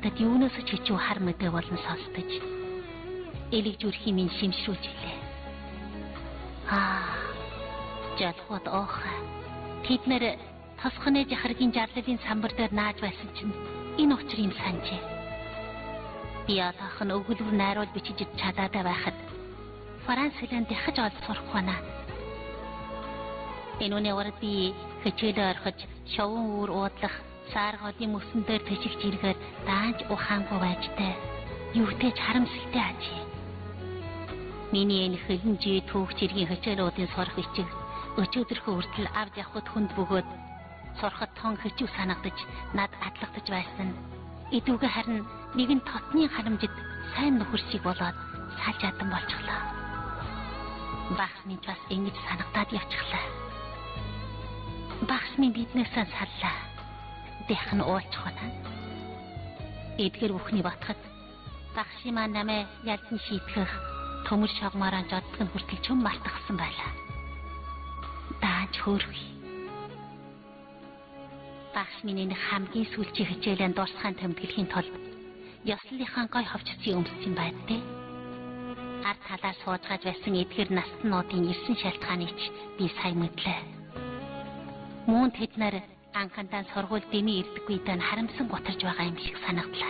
надад юунаас ч хичүү хар мэдээ болон сонсдож элэг зүрхийн минь шимшрүүлж илээ. Жалхууд оохаа. Тэд нэр тосгоны жахаргийн жарлалын самбар дээр нааж байсан чинь энэ учир юм санжээ. Би одоохон өгүүлбэр найруулж бичиж чадаатай байхад Франц хэлэнд дахиж олж сурах байна. Энэ үний урд би хичээлээ орхиж шовын үүр уудлах сааргодын мөсөн дээр тэжигч иргээр даанч ухаангүй байжтэй. Юутэйч харамсалтай ажээ. Миний энэ хөлнжи түүх чиргийн хичээлүүдийн сурах бичиг өчигдөрхөө хүртэл авч явхад хүнд бөгөөд сурахад тон хичүү санагдаж над адлагдаж байсан. Идүүгээ харин нэгэн тотны харамжид сайн нөхөр шиг болоод салж адан болчихлоо. Багш минь бас ингэж санагдаад явчихлаа. Багш минь биднээс саллаа. Дэх нь уулчих байна. Эдгэр бүхний батхад багшийн маань намайг ялдан шийтгэх төмөр шавмаараа жоддгон хүртэл чөм мартахсан байлаа. Дааж хөөрхий. Багш минь энэ хамгийн сүүлчийн хичээлэн дуусхайн тэмдэглэхийн тулд ёслолынхаа гой ховчцын өмссөн байдтэй. Ард талаар суужгааж байсан эдгэр наснуудын 9 шалтгааныг би сайн мэдлээ. Мөн тэд нар анхандаа сургууль дэмий ирдэггүй дэн харамсан гутарж байгаа юм шиг санагдлаа.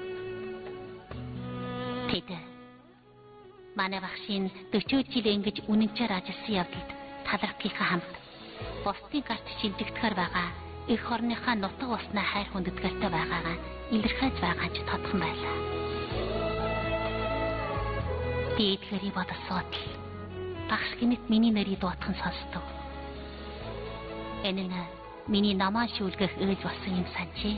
Тэд манай багшийн 40 жил ингэж үнэнчээр ажилласан явдалд талархахын хамт бусдын гарт шилжигдэхээр байгаа эх орныхаа нутаг уснаа хайр хүндэтгэлтэй байгаагаа илэрхийлж байгаа ч тодхон байлаа. Эдгэрийн бодосоод багш гинэт миний нэрийг дуутхан сонсдог. Энэ нь миний намаа шүүлгэх ээж болсон юм санчээ.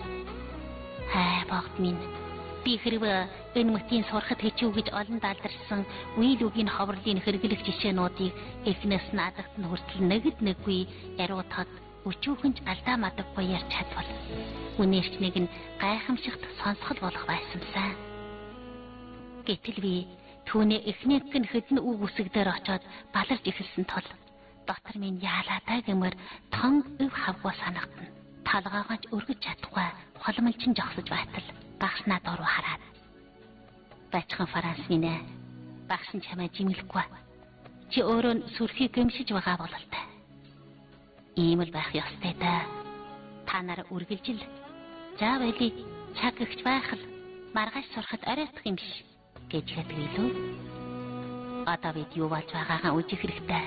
Богд минь би хэрэг энэ мөтийн сурахад хичүү гэж олон даалдарсан үйл үгийн ховрлын хэрэглэх жишээнүүдийг эхнээс нь адагт нь хүртэл нэгд нэггүй яриутахад өчүүхэнж алдаа мадаггүй ярьж чадвал үнээрч нэг нь гайхамшигт сонсгол болох байсансан. Гэтэл би түүний эхнийх нь хэдэн үг үсэг дээр очоод баларж эхэлсэн тул дотор минь яалаатай гэмээр тон өв хавгүй санагдана. Талгаагач өргөж чадахгүй холмолчин жогсож байтал багш надад руу хараад бачхан Франц минь багш нь чамайг жимэлэхгүй. Чи өөрөө сүрхийг гэмшиж байгаа бололтой. Ийм л байх ёстой да. Та нар үргэлжил заавал цаг ихч байх л маргааш сурахад оройтх юм биш гэж хэлдэг илүү. Одоо бид юу болж байгаагаа үзэх хэрэгтэй.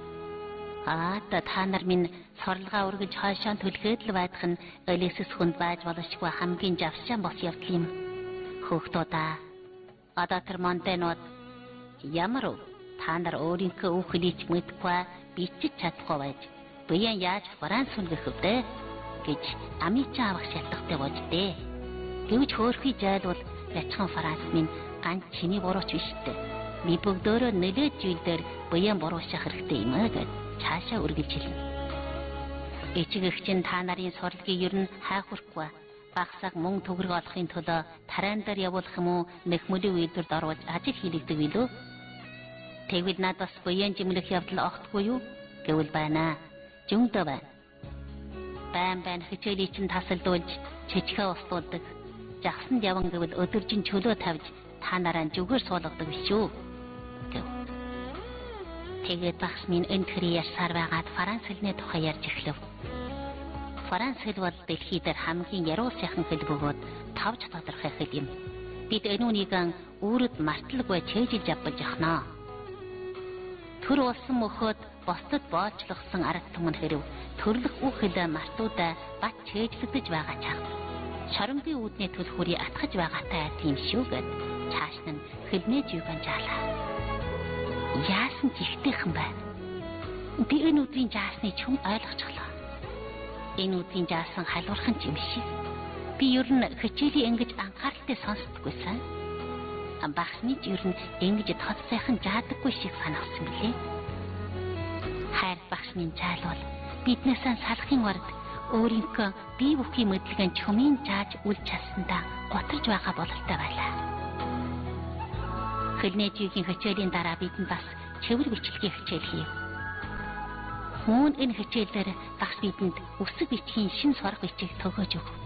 Та нар минь сурлагаа үргэж хойшоо төлгөөд л байдах нь өлөөсөс хүнд байж боломжгүй хамгийн завшаан бос явдал юм. Хөөхтүүдаа одоо тэр монтенууд ямар уу? Та нар өөрийнхөө үхлийч мэдгүй бичиж чадахгүй байж буян яаж Франц үнгэх вдэ гэж амичаа авах шалтгаантай болж дээ. Гэвч хөөрхий жайлвал ячхан Франц минь ганц чиний бурууч биш дээ. Би бүгдөө нэлээд зүйлээр буян буруушах хэрэгтэй юм аа гэж цаашаа үргэлж хэлнэ. Эцэг чинь та нарын сурлагыг ер нь хайхурахгүй багсаг мөн төгрөг олохын төлөө тараан дээр явуулах юм уу нэхмөлийн үйлдвэрд оруулж ажил хийлэгдэг билүү? Тэгвэл над бас буян жимлэх явдал огтгүй юу? Гэвэл байна. Жундөө байна. Байн хичээлийг чинь тасалдуулж чичгээ устуулдаг. Жагсанд яван гэвэл өдөржин чөлөө тавьж та нараа зүгээр суулгадаг биш үү? Тэгээд багш минь энэ төрлийн ярьсаар байгаад Франц хэлний тухай ярьж эхлэв. Франц хэл бол дэлхий дээр хамгийн яруу сайхан хэл бөгөөд тавж тодорхой хэл юм. Бид энэ үнийг үүрэд марталгүй чэйжилж авбалж яхнаа. Төр улсан мөхөд бусдад боолчлогсон арга түмэн хэрв төрлөх үг хэлээ мартуудаа бат чэйжлэгдэж байгаа чаг. Шоронгийн үүдний төлөх хүрээ атгаж байгаатай тийм шүү гэд цааш нь хэлнээ жийгэн жаалаа. Яасан ч ихтэйхэн байна. Би энэ өдрийн жаасныг чүм ойлгочихлоо. Энэ өдрийн заасан халуурхан юм шиг. Би ер нь хичээлийн ингэж анхааралтай сонсдоггүйсэн. Багшны ер нь ингэж тод сайхан жаадаггүй шиг санагдсан билээ. Хайр багшны жаалвал биднээсээ салахын урд өөрийнхөө бие бүхий мэдлэгийн чумын зааж үл чадсандаа готарж байгаа бололтой байлаа. Хэлнээжийн хичээлийн дараа бидэнд бас цэвэр бичлэгийн хичээл хийв. Мөн энэ хичээлээр багш бидэнд өсөг бичгийн шин сурах бичиг төгөөж өг.